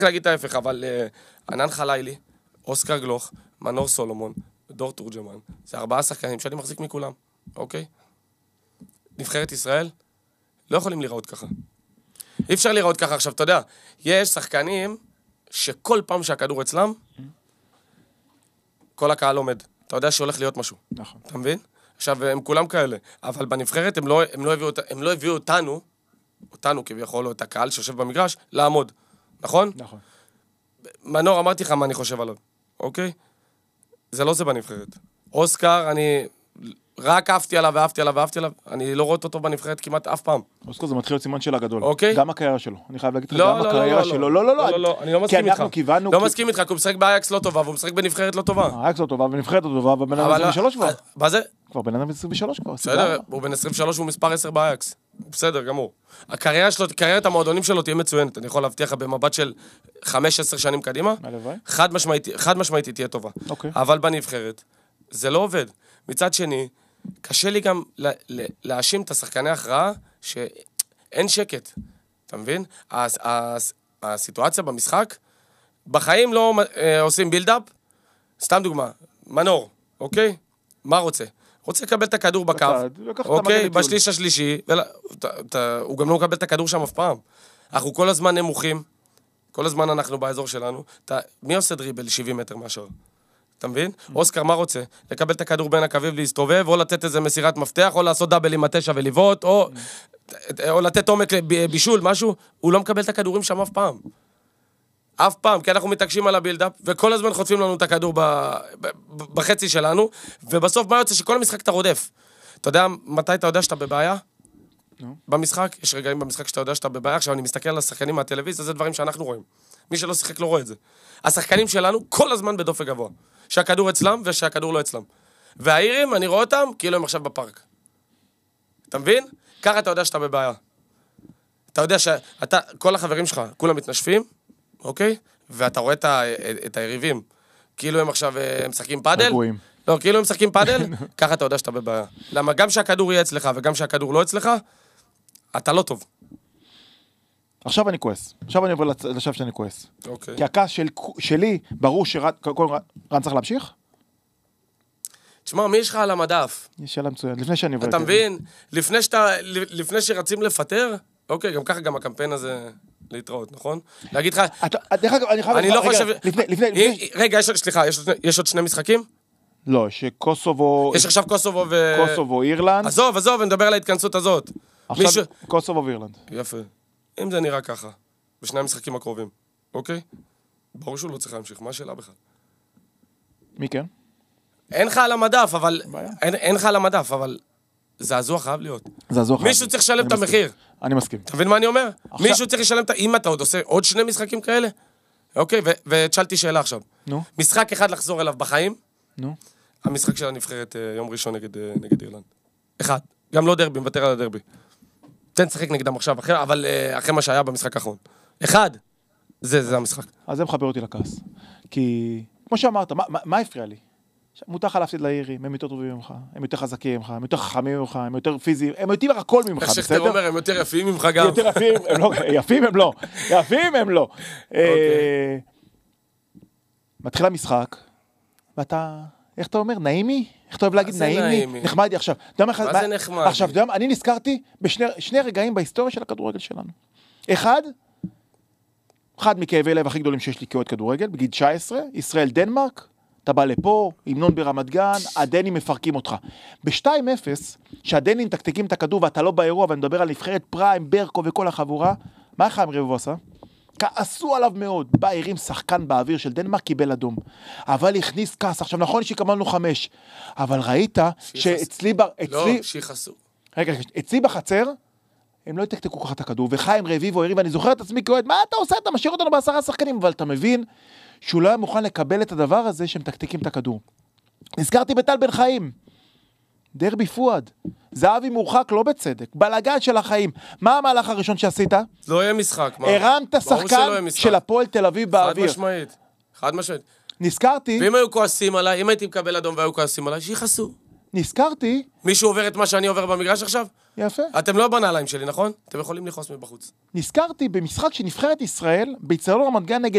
להגיד את ההפך, אבל ענן חלילי, אוסקר גלוך, מנור סולומון, דור תורג'מן, זה 4 שחקנים שאני מחזיק מכולם, אוקיי? נבחרת ישראל, לא יכולים לראות ככה. אי אפשר לראות ככה. עכשיו, אתה יודע, יש שחקנים שכל פעם שהכדור אצלם, כל הקהל עומד. אתה יודע שהולך להיות משהו. נכון. אתה מבין? עכשיו, הם כולם כאלה. אבל בנבחרת הם לא הביאו אותנו כביכול, או את הקהל שיושב במגרש, לעמוד. נכון? נכון. מנור, אמרתי לך מה אני חושב עליו. אוקיי? זה לא זה בנבחרת. אוסקר, אני רק אהבתי עליו. אני לא רואה אותו בנבחרת כמעט אף פעם. אוסקר זה מתחיל להיות סימן של הגדול. אוקיי? גם הקריירה שלו. אני חייב להגיד לך, לא, גם הקריירה שלו. לא, אני לא מסכים איתך. קיוונו... לא מסכים איתך, כי הוא משחק באייקס לא טובה, והוא משחק בנבחרת לא טובה. האייקס לא טובה, ונבחרת לא טובה, ובן אדם 23 כבר. מה זה? כבר בן אדם 23 כבר. בסדר, הוא בן 23, הוא מספר 10 באייקס. בסדר, גמור. קריירת המועדונים שלו תהיה מצוינת. אני יכול להבטיח במבט של 5-10 שנים קדימה. חד משמעית תהיה טובה. אבל בנבחרת, זה לא עובד. מצד שני, קשה לי גם להאשים את השחקני ההכרעה שאין שקט. אתה מבין? הסיטואציה במשחק, בחיים לא עושים בילדאפ. סתם דוגמה, מנור, אוקיי? מה רוצה? רוצה לקבל את הכדור בקו, אוקיי? בשליש השלישי, הוא גם לא מקבל את הכדור שם אף פעם. אנחנו כל הזמן נמוכים, כל הזמן אנחנו באזור שלנו. מי עושה דריבל 70 מטר מהשאר? אתה מבין? אוסקר, מה רוצה? לקבל את הכדור בין הקווים ולהסתובב, או לתת איזה מסירת מפתח, או לעשות דאבל עם 9 ולבעוט, או לתת עומק בישול, משהו. הוא לא מקבל את הכדורים שם אף פעם. אף פעם, כי אנחנו מתעקשים על הבילדאפ, וכל הזמן חוטפים לנו את הכדור בחצי שלנו, ובסוף מה יוצא? שכל המשחק אתה רודף. אתה יודע מתי אתה יודע שאתה בבעיה? במשחק, יש רגעים במשחק שאתה יודע שאתה בבעיה. עכשיו אני מסתכל על השחקנים מהטלוויזיה, זה דברים שאנחנו רואים. מי שלא שיחק לא רואה את זה. השחקנים שלנו כל הזמן בדופק גבוה. שהכדור אצלם ושהכדור לא אצלם. והאירים, אני רואה אותם כאילו הם עכשיו בפארק. אתה מבין? ככה אתה יודע שאתה בבעיה. אתה יודע שאתה, כל החברים שלך, כולם מתנשפים, אוקיי? ואתה רואה את היריבים, כאילו הם עכשיו משחקים פאדל. לא, כאילו הם משחקים פאדל, ככה אתה יודע שאתה בבעיה. למה גם שהכדור יהיה אצלך וגם שהכדור לא אצלך, אתה לא טוב. עכשיו אני כועס. עכשיו אני עובר לשלב שאני כועס. אוקיי. כי הכעס שלי, ברור שרן צריך להמשיך? תשמע, מי יש לך על המדף? יש שאלה מצוין. לפני שאני עובר... אתה מבין? לפני שרצים לפטר, אוקיי, גם ככה גם הקמפיין הזה להתראות, נכון? להגיד לך... אני לא חושב... רגע, סליחה, יש עוד 2 משחקים? לא, שקוסובו... יש עכשיו קוסובו קוסובו, אירלנד. עזוב, נדבר על ההתכנסות הזאת. עכשיו קוסובו ואירלנד. יפה. אם זה נראה ככה, בשני המשחקים הקרובים, אוקיי? ברור שהוא לא צריך להמשיך, מה השאלה בכלל? מי כן? אין לך על המדף, אבל זעזוע חייב להיות. מישהו צריך לשלם את המחיר. אני מסכים. אתה מבין מה אני אומר? מישהו צריך לשלם את... אם אתה עוד עושה עוד 2 משחקים כאלה, אוקיי? ותשאלתי שאלה עכשיו. נו. משחק אחד לחזור אליו בחיים? נו. המשחק של הנבחרת יום ראשון נגד אירלנד. אחד. גם לא דרבי, מוותר על הדרבי. תן לשחק נגדם עכשיו, אבל אחרי מה שהיה במשחק האחרון. אחד. זה המשחק. אז זה מחבר אותי לכעס. כי, כמו שאמרת, מה הפריע לי? מותר לך להפסיד לאירים, הם יותר טובים ממך, הם יותר חזקים ממך, הם יותר חכמים ממך, הם יותר פיזיים, הם יותר הכל ממך, בסדר? איך שכתר אומר, הם יותר יפים ממך גם. יותר יפים, יפים הם לא. מתחיל המשחק, ואתה, איך אתה אומר, נעימי? איך אתה אוהב להגיד נעימי? נחמדי עכשיו. מה זה נחמדי? עכשיו, אני נזכרתי בשני רגעים בהיסטוריה של הכדורגל שלנו. אחד מכאבי לב הכי גדולים שיש לי כאוהד כדורגל, בגיל 19, ישראל דנמרק, אתה בא לפה, המנון ברמת גן, הדנים מפרקים אותך. ב-2-0, שהדנים תקתקים את הכדור ואתה לא באירוע, ואני מדבר על נבחרת פריים, ברקו וכל החבורה, מה חיים רבוב עשה? כעסו עליו מאוד, בא הרים שחקן באוויר של דנמרק, קיבל אדום. אבל הכניס כעס, עכשיו נכון שיקמלנו 5, אבל ראית שאצלי... לא, שיחסו. רגע, אצלי בחצר, הם לא יתקתקו ככה את הכדור, וחיים רביבו הרים, ואני זוכר את עצמי כאוהד, מה אתה עושה? אתה משאיר אותנו ב10 שחקנים, אבל אתה מבין שהוא לא היה מוכן לקבל את הדבר הזה שהם תקתקים את הכדור. נזכרתי בטל בן חיים, דרבי פואד, זהבי מורחק לא בצדק, בלגן של החיים. מה המהלך הראשון שעשית? לא יהיה משחק. הרמת שחקן של הפועל תל אביב באוויר. חד משמעית. נזכרתי... ואם היו כועסים עליי, אם הייתי מקבל אדום והיו כועסים עליי, שיחסו. נזכרתי... מישהו עובר את מה שאני עובר במגרש עכשיו? יפה. אתם לא בנעליים שלי, נכון? אתם יכולים לכעוס מבחוץ. נזכרתי במשחק שנבחרת ישראל, באצטדיון רמת גן נגד